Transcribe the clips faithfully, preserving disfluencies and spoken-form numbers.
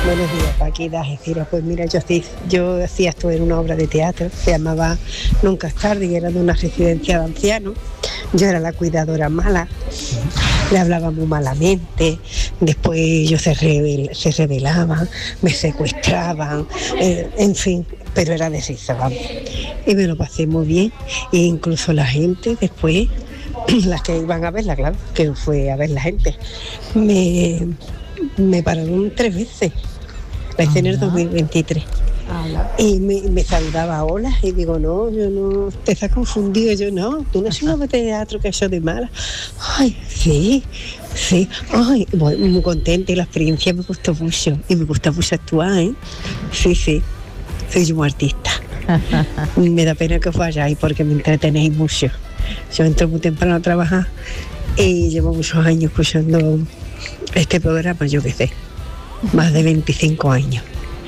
Buenos días, Paqui de Algeciras. Pues mira, yo, sí, yo hacía esto en una obra de teatro, se llamaba Nunca es tarde, y era de una residencia de ancianos. Yo era la cuidadora mala, le hablaba muy malamente, después ellos se, rebel, se rebelaban, me secuestraban, eh, en fin, pero era de risa, vamos. Y me lo pasé muy bien, e incluso la gente después, las que iban a verla, claro, que fue a ver la gente, me, me pararon tres veces. La hice en el dos mil veintitrés. Y me, me saludaba, hola, y digo, no, yo no, te estás confundido, yo no, tú no eres una obra de teatro que eso de mala. Ay, sí, sí, ay, muy, muy contenta, y la experiencia me gustó mucho, y me gusta mucho actuar, ¿eh? Sí, sí, soy yo muy artista. Me da pena que os vayáis porque me entretenéis mucho. Yo entro muy temprano a trabajar y llevo muchos años escuchando este programa, yo qué sé, más de veinticinco años.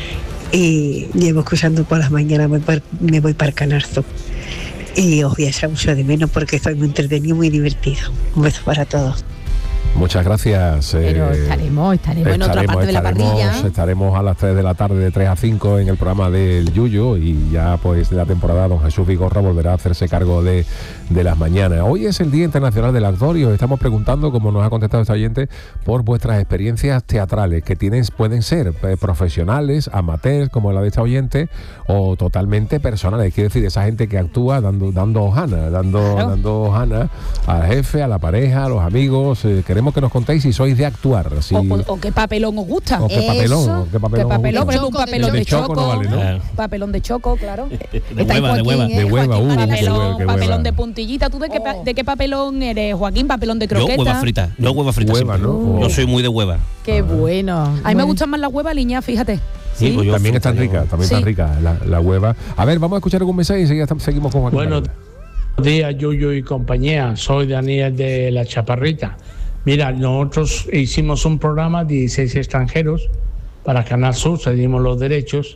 Y llevo escuchando por las mañanas, me, me voy para el Canarzo. Y os voy a echar mucho de menos porque estoy muy entretenido y muy divertido. Un beso para todos. Muchas gracias. Pero eh, estaremos, estaremos en otra parte de la parrilla. Estaremos a las tres de la tarde, de tres a cinco, en el programa del Yuyu, y ya pues de la temporada don Jesús Vigorra volverá a hacerse cargo de, de las mañanas. Hoy es el Día Internacional del Actor y os estamos preguntando, como nos ha contestado esta oyente, por vuestras experiencias teatrales, que tienen, pueden ser eh, profesionales, amateurs, como la de esta oyente, o totalmente personales. Quiere decir, esa gente que actúa dando, dando hojana, dando, claro. dando hojana al jefe, a la pareja, a los amigos. Eh, queremos que nos contéis si sois de actuar. Si... O, o, o qué papelón os gusta. O qué papelón. O qué papelón, ¿Qué papelón? Por ejemplo, un papelón de, de choco. choco no vale, ¿no? Claro. Papelón de choco, claro. De hueva, de hueva. ¿eh? De hueva, uh, papelón, qué hueva, qué papelón hueva. de puntillita. ¿Tú de qué, oh. de qué papelón eres, Joaquín? ¿Papelón de croqueta? Yo hueva frita. No hueva frita. Hueva, ¿no? Uh. Yo soy muy de hueva. Qué ah. bueno. A mí bueno. me gustan más las huevas, liña, fíjate. Sí, ¿Sí? pues yo también están ricas, también sí. están ricas la, la hueva. A ver, vamos a escuchar algún mensaje y enseguida seguimos con Joaquín. Buenos días, Yuyu y compañía. Soy Daniel de La Chaparrita. Mira, nosotros hicimos un programa, dieciséis extranjeros, para Canal Sur, cedimos los derechos,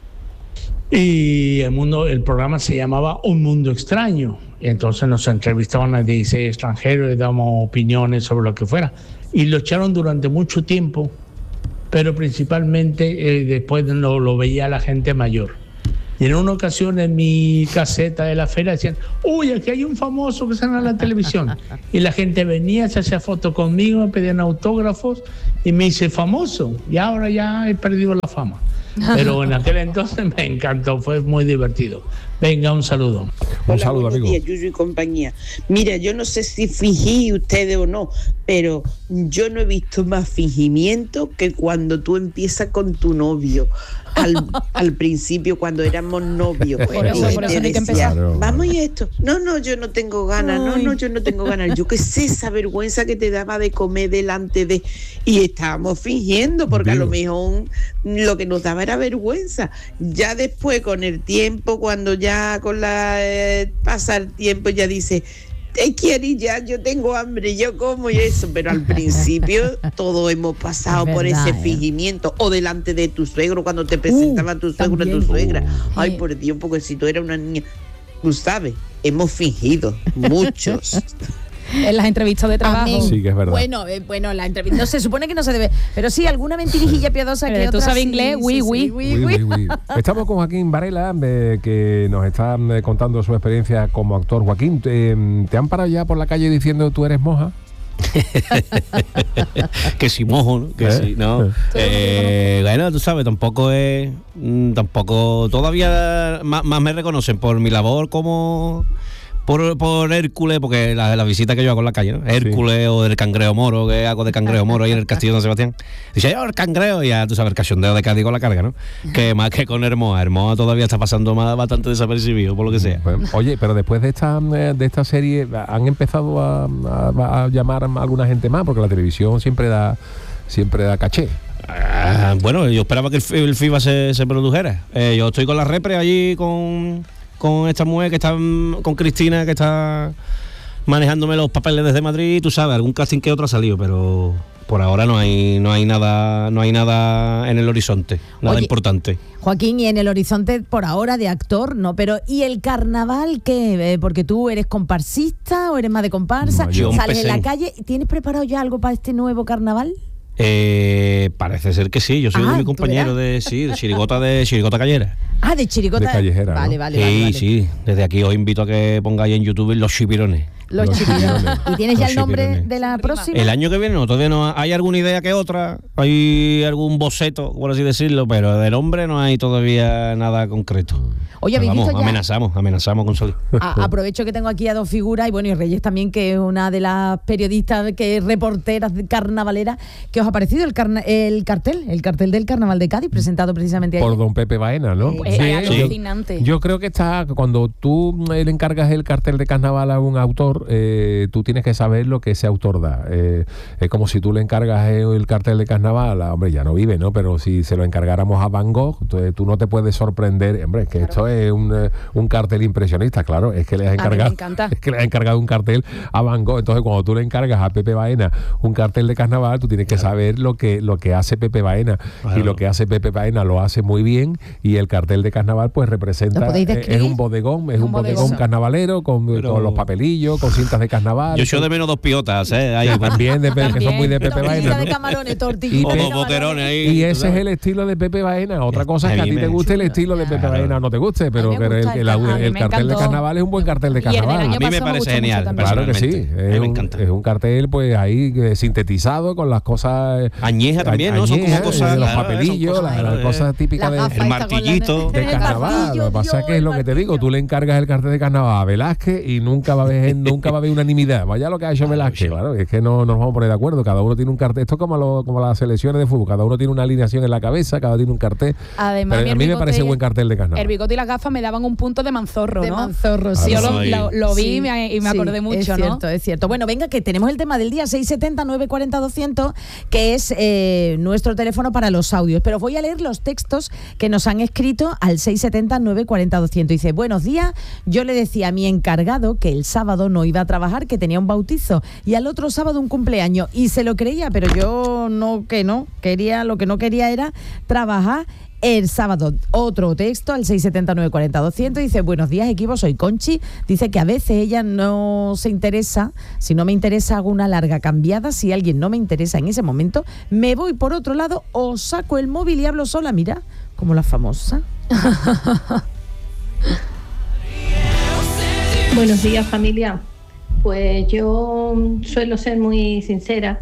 y el, mundo, el programa se llamaba Un Mundo Extraño, y entonces nos entrevistaban a dieciséis extranjeros, les damos opiniones sobre lo que fuera, y lo echaron durante mucho tiempo, pero principalmente eh, después lo, lo veía la gente mayor. Y en una ocasión en mi caseta de la feria decían, uy, aquí hay un famoso que sale en la televisión. Y la gente venía, se hacía fotos conmigo, me pedían autógrafos y me hice famoso. Y ahora ya he perdido la fama. Pero en aquel entonces me encantó, fue muy divertido. Venga, un saludo. Un Hola, saludo, buenos amigo. días, Yuyu y compañía. Mira, yo no sé si fingí ustedes o no, pero yo no he visto más fingimiento que cuando tú empiezas con tu novio. Al, al principio, cuando éramos novios, por eso, y por te eso hay que decía, empezar. vamos y esto, no, no, yo no tengo ganas, no, no, yo no tengo ganas, yo qué sé, esa vergüenza que te daba de comer delante de, y estábamos fingiendo, porque Digo. a lo mejor lo que nos daba era vergüenza. Ya después, con el tiempo, cuando ya con la eh, pasa el tiempo, ya dice, te quiero y ya, yo tengo hambre, yo como y eso, pero al principio todos hemos pasado verdad, por ese fingimiento, eh. o delante de tu suegro, cuando te presentaba uh, tu suegro y tu suegra, uh, ay, por Dios, porque si tú eras una niña, tú sabes, hemos fingido, muchos. En las entrevistas de trabajo. Amén. Sí, que es verdad. Bueno, eh, bueno, la entrevista no se supone que no se debe, pero sí alguna mentirijilla piadosa que otra. ¿Tú sabes inglés? Oui, oui, oui. Estamos con Joaquín Varela, eh, que nos está eh, contando su experiencia como actor. Joaquín, eh, ¿te han parado ya por la calle diciendo tú eres moja? Que si mojo, ¿no? Que ¿Eh? sí, ¿no? Eh, bueno, tú sabes, tampoco es, tampoco todavía más, más me reconocen por mi labor como por, por Hércules, porque la, la visita que yo hago en la calle, ¿no? Hércules, sí. O del cangrejo moro, que hago de cangrejo moro ahí en el Castillo de San Sebastián. Dice, yo el cangrejo, y ya tú sabes, el cachondeo de Cádiz con la carga, ¿no? Que más que con Hermosa. Hermosa todavía está pasando más, bastante desapercibido, por lo que sea. Bueno, oye, pero después de esta de esta serie, ¿han empezado a, a, a llamar a alguna gente más? Porque la televisión siempre da siempre da caché. Ah, bueno, yo esperaba que el, el FIFA se, se produjera. Eh, yo estoy con la repre allí con... con esta mujer que está, con Cristina, que está manejándome los papeles desde Madrid, tú sabes, algún casting que otro ha salido, pero por ahora no hay no hay nada no hay nada en el horizonte, nada Oye, importante. Joaquín, y en el horizonte por ahora de actor, no, pero ¿y el carnaval qué? Porque tú eres comparsista o eres más de comparsa, no, sales en la calle, ¿tienes preparado ya algo para este nuevo carnaval? Eh, parece ser que sí, yo soy Ah, de mi ¿tú compañero de, sí, de chirigota de chirigota callera. Ah, de chirigota. De callejera, Vale, ¿no? vale, Sí, vale, vale. sí, desde aquí os invito a que pongáis en YouTube los chipirones. Los Los chirigones. chirigones. ¿Y tienes ya Los el nombre chipirones. de la próxima? El año que viene no, todavía no hay alguna idea que otra, hay algún boceto, por así decirlo, pero de nombre no hay todavía nada concreto. Oye, Pero ¿habéis vamos, visto ya? amenazamos, amenazamos con salir. A- aprovecho que tengo aquí a dos figuras y bueno, y Reyes también, que es una de las periodistas, que es reporteras carnavaleras. ¿Qué os ha parecido el, carna- el cartel? El cartel del Carnaval de Cádiz, presentado precisamente Por ayer. don Pepe Baena, ¿no? Eh, Sí, es yo- alucinante. Yo creo que está, cuando tú eh, le encargas el cartel de carnaval a un autor, eh, tú tienes que saber lo que ese autor da. Eh, es como si tú le encargas el, el cartel de carnaval, a- hombre, ya no vive, ¿no? Pero si se lo encargáramos a Van Gogh, entonces tú no te puedes sorprender. Hombre, es que esto es un, eh, un cartel impresionista, claro, es que le has mí me encargado, encanta. es que le has encargado un cartel a Van Gogh. Entonces, cuando tú le encargas a Pepe Baena un cartel de carnaval, tú tienes que saber lo que, lo que hace Pepe Baena. Claro. Y lo que hace Pepe Baena lo hace muy bien, y el cartel de carnaval pues representa, ¿Lo podéis eh, describir? es un bodegón, es un, Un bodegón bodegón. carnavalero con, Pero- con los papelillos, con cintas de carnaval. Yo echo de menos dos piotas, ¿eh? Ahí, También, de, Pe- que son muy de Pepe Tortilla Baena, de ¿no? camarones, Y tortilla o Pe- de dos camarones. boquerones ahí. Y tú ese es sabes. el estilo de Pepe Baena. Otra cosa es que A a mí ti me- te guste el estilo de Pepe Claro. Baena, no te guste, pero A mí me que el, gusta el- el- el- a mí el me cartel de encantó. carnaval es un buen cartel de Y el del carnaval. año A mí me pasado me parece gustó genial, mucho también. Claro que sí, personalmente. A mí es me un, encanta. es un cartel pues ahí eh, sintetizado con las cosas eh, Añeja también, ¿no? Son como añejas, cosas, eh, los claro, papelillos, son las, cosas, las claro, cosas eh. típicas La de, gafa El esta con la- martillito. de el carnaval. martillo, Lo que pasa es que Dios, es lo que te digo, tú le encargas el cartel de carnaval a Velázquez y nunca va a haber, nunca va a haber unanimidad. Vaya lo que ha hecho Velázquez, claro, es que no, no nos vamos a poner de acuerdo, cada uno tiene un cartel. Esto es como, lo- como las selecciones de fútbol, cada uno tiene una alineación en la cabeza, cada uno tiene un cartel. Además, Pero mi a mí me bigote- parece buen cartel de carnaval. El bigote y las gafas me daban un punto de manzorro, De ¿no? Manzorro, sí. Yo Ah, lo, sí. lo- lo vi Sí, y me, y me sí, acordé mucho, es ¿no? cierto, es cierto. Bueno, venga, que tenemos el tema del día, seis setenta, nueve cuarenta, doscientos, que es eh, nuestro teléfono para los audios. Pero voy a leer los textos que nos han escrito al seis setenta, nueve cuarenta, doscientos. Dice, buenos días, yo le decía a mi encargado que el sábado no iba a trabajar, que tenía un bautizo, y al otro sábado un cumpleaños, y se lo creía, pero yo no, que no, quería, lo que no quería era trabajar el sábado. Otro texto al seis setenta, nueve cuarenta, doscientos, dice, buenos días equipo, soy Conchi, dice que a veces ella no se interesa, si no me interesa hago una larga cambiada, si alguien no me interesa en ese momento, me voy por otro lado o saco el móvil y hablo sola, mira, como la famosa. Buenos días, familia. Pues yo suelo ser muy sincera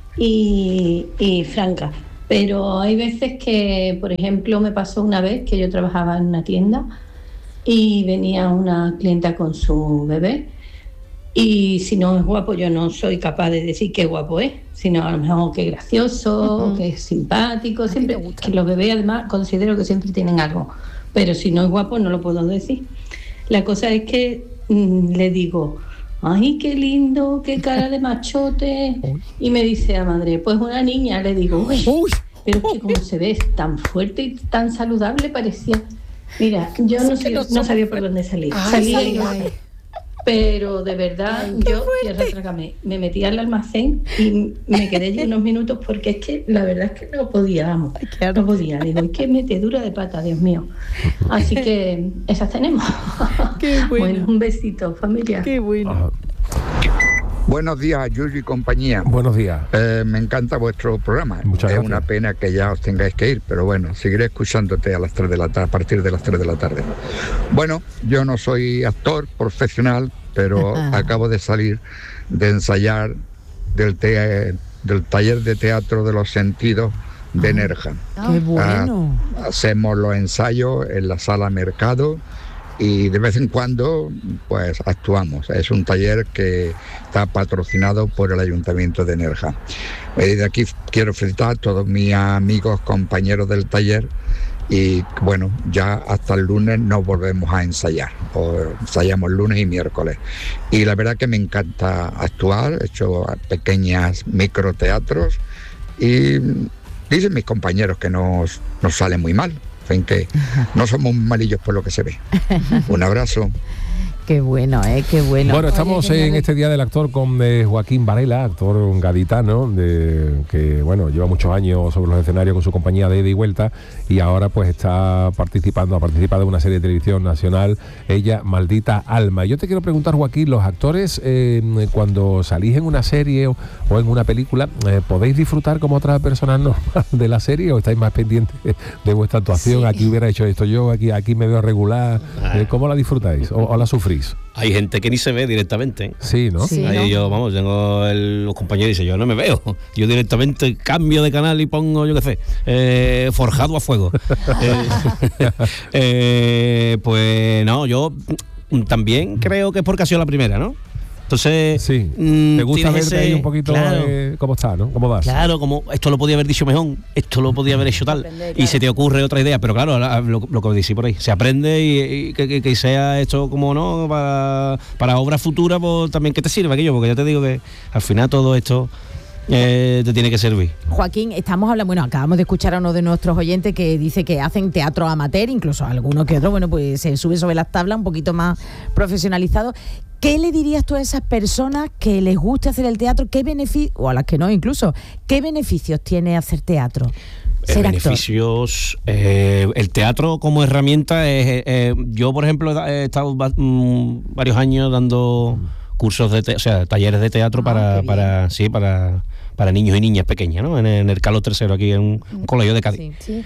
y, y franca, pero hay veces que, por ejemplo, me pasó una vez que yo trabajaba en una tienda y venía una clienta con su bebé, y si no es guapo yo no soy capaz de decir qué guapo es, sino a lo mejor que gracioso, Ujú. que es simpático, ti te siempre, gusta. que los bebés además considero que siempre tienen algo, pero si no es guapo no lo puedo decir. La cosa es que mm, le digo, ay, qué lindo, qué cara de machote, y me dice la madre, pues una niña. Le digo, uy, pero es que como se ve es tan fuerte y tan saludable, parecía. Mira, yo no, sé, no sabía por dónde salir. Salía y pero de verdad yo tierra trágame, me metí al almacén y me quedé allí unos minutos porque es que la verdad es que no podía, vamos, no podía. Digo, es que metedura de pata, Dios mío. Así que esas tenemos. Qué bueno. Bueno, un besito, familia. Qué bueno. Ajá. Buenos días, Yuyu y compañía. Buenos días. Eh, me encanta vuestro programa. Muchas es gracias. una pena que ya os tengáis que ir, pero bueno, seguiré escuchándote a las tres de la tarde, a partir de las tres de la tarde. Bueno, yo no soy actor profesional, pero acabo de salir de ensayar del, te- del taller de teatro de los sentidos de Nerja. Qué bueno. Ah, hacemos los ensayos en la sala Mercado y de vez en cuando pues actuamos. Es un taller que está patrocinado por el Ayuntamiento de Nerja. Eh, de aquí quiero felicitar a todos mis amigos, compañeros del taller, y bueno, ya hasta el lunes nos volvemos a ensayar, o ensayamos lunes y miércoles. Y la verdad que me encanta actuar, he hecho pequeñas microteatros y dicen mis compañeros que nos, nos sale muy mal. En fin, que no somos malillos por lo que se ve. Un abrazo. Qué bueno, ¿eh? Qué bueno. Bueno, estamos Oye, en este Día del Actor con eh, Joaquín Varela, actor gaditano, de, que bueno lleva muchos años sobre los escenarios con su compañía de ida y vuelta, y ahora pues está participando, ha participado en una serie de televisión nacional, Ella, Maldita Alma. Y yo te quiero preguntar, Joaquín, los actores, eh, cuando salís en una serie o, o en una película, eh, ¿podéis disfrutar como otras personas normales de la serie o estáis más pendientes de vuestra actuación? Sí. Aquí hubiera hecho esto yo, aquí, aquí me veo regular. Eh, ¿Cómo la disfrutáis o, o la sufrís? Hay gente que ni se ve directamente, ¿eh? Sí, ¿no? Sí, ahí ¿no? Yo, vamos, tengo el, los compañeros y dicen, yo no me veo. Yo directamente cambio de canal y pongo, yo qué sé, eh, forjado a fuego. eh, eh, pues no, yo también creo que es porque ha sido la primera, ¿no? Entonces, sí. Mmm, te gusta verte ese, ahí un poquito, claro, eh, cómo está, ¿no? ¿Cómo vas? Claro, como esto lo podía haber dicho mejor, esto lo podía haber hecho tal, aprender, claro. Y se te ocurre otra idea, pero claro, lo, lo que decís por ahí, se aprende y, y que, que, que sea esto como no, para, para obra futura, pues también que te sirva aquello, porque ya te digo que al final todo esto Eh, te tiene que servir. Joaquín, estamos hablando, bueno, acabamos de escuchar a uno de nuestros oyentes que dice que hacen teatro amateur, incluso alguno que otro, bueno, pues se sube sobre las tablas un poquito más profesionalizado. ¿Qué le dirías tú a esas personas que les guste hacer el teatro? ¿Qué beneficios, o a las que no incluso, qué beneficios tiene hacer teatro? Eh, beneficios, eh, el teatro como herramienta es, eh, yo por ejemplo he estado mm, varios años dando cursos de te- o sea, talleres de teatro ah, para, para sí, para, para niños y niñas pequeñas, ¿no? En, en el Carlos tercero, aquí en un, un colegio de Cádiz. Sí, sí.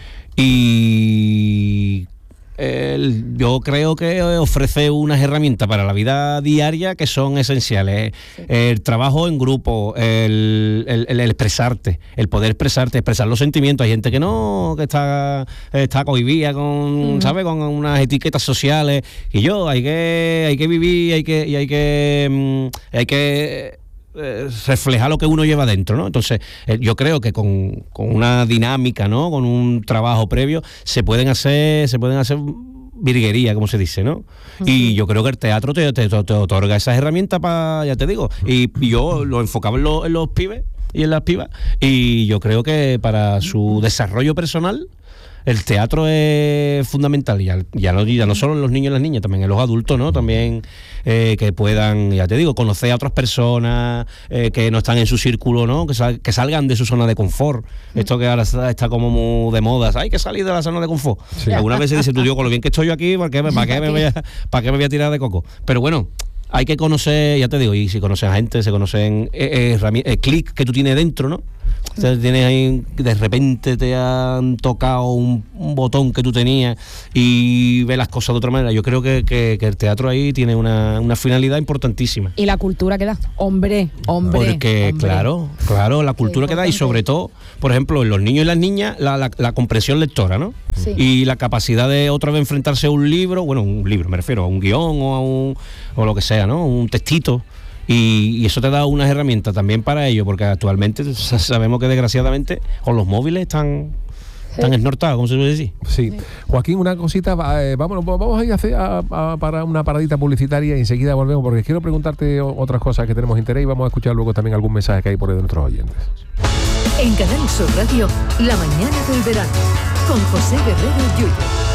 Y el, yo creo que ofrece unas herramientas para la vida diaria que son esenciales. Sí. El trabajo en grupo, el, el, el expresarte, el poder expresarte, expresar los sentimientos. Hay gente que no, que está, está cohibida con, mm. ¿sabes? Con unas etiquetas sociales. Y yo, hay que, hay que vivir, hay que, y hay que, hay que Eh, reflejar lo que uno lleva dentro, ¿no? Entonces, eh, yo creo que con, con una dinámica, ¿no? Con un trabajo previo, se pueden hacer, se pueden hacer virguería, como se dice, ¿no? Uh-huh. Y yo creo que el teatro te, te, te otorga esas herramientas para, ya te digo, y, y yo lo enfocaba en, lo, en los pibes y en las pibas, y yo creo que para su desarrollo personal el teatro es fundamental, ya, ya, no, ya no solo en los niños y las niñas, también en los adultos, ¿no? También eh, que puedan, ya te digo, conocer a otras personas eh, que no están en su círculo, ¿no? Que, sal, que salgan de su zona de confort. Mm. Esto que ahora está, está como muy de moda, hay que salir de la zona de confort. Sí. Algunas veces dice tú, Dios, con lo bien que estoy yo aquí, ¿para qué, para qué, me, voy a, ¿para qué me voy a tirar de coco? Pero bueno, hay que conocer, ya te digo, y si conoces a gente, se conocen eh, eh, eh, clic que tú tienes dentro, ¿no? O sea, tienes ahí, de repente te han tocado un, un botón que tú tenías y ves las cosas de otra manera. Yo creo que, que, que el teatro ahí tiene una, una finalidad importantísima. Y la cultura que da, hombre, hombre. Porque, hombre. claro, claro, la cultura que da, y sobre todo, por ejemplo, en los niños y las niñas, la, la, la comprensión lectora, ¿no? Sí. Y la capacidad de otra vez enfrentarse a un libro, bueno, un libro, me refiero a un guión o a un, o lo que sea, ¿no? Un textito. Y, y eso te da unas herramientas también para ello, porque actualmente sabemos que desgraciadamente con los móviles están tan esnortados, como se suele decir. Sí. Joaquín, una cosita, eh, vámonos, vamos a ir a, hacer a, a para una paradita publicitaria y enseguida volvemos, porque quiero preguntarte otras cosas que tenemos interés y vamos a escuchar luego también algún mensaje que hay por ahí de nuestros oyentes. En Canal Sur Radio, La Mañana del Verano, con José Guerrero Yuyo.